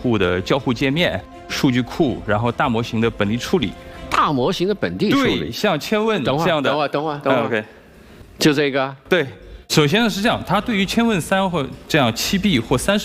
户的交互界面、数据库，然后大模型的本地处理。 大模型的本地处理， 对，像千问这样的。 等会儿 OK， 就这个。 对，首先呢是这样，它对于千问3或这样7B 或30